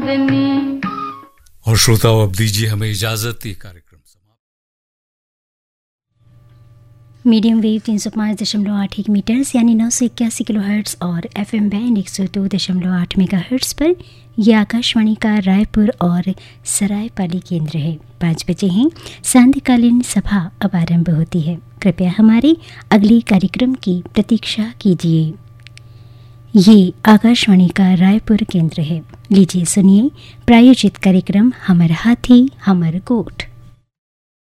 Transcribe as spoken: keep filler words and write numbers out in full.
चांदनी। और श्रोताओं, अब दीजिए हमें इजाजत। ये कार्यक्रम मीडियम वेव तीन सौ पाँच दशमलव आठ एक मीटर्स यानी नौ सौ इक्यासी किलो हर्ट्स और एफ एम बैंड एक सौ दो दशमलव आठ मेगा हर्ट्स पर यह आकाशवाणी का रायपुर और सरायपाली केंद्र है। पाँच बजे हैं, सांध्यकालीन सभा अब आरंभ होती है। कृपया हमारे अगले कार्यक्रम की प्रतीक्षा कीजिए। ये आकाशवाणी का रायपुर केंद्र है। लीजिए सुनिए प्रायोजित कार्यक्रम हमर हाथी हमर गोठ।